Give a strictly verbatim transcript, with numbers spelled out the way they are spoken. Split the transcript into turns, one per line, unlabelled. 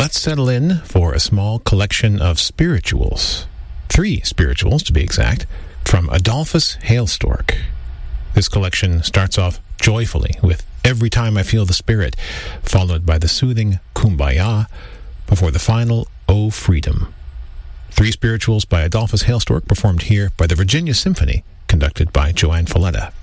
Let's settle in for a small collection of spirituals. Three spirituals, to be exact, from Adolphus Hailstork. This collection starts off joyfully with Every Time I Feel the Spirit, followed by the soothing Kumbaya, before the final O Freedom. Three spirituals by Adolphus Hailstork, performed here by the Virginia Symphony, conducted by Joanne Falletta.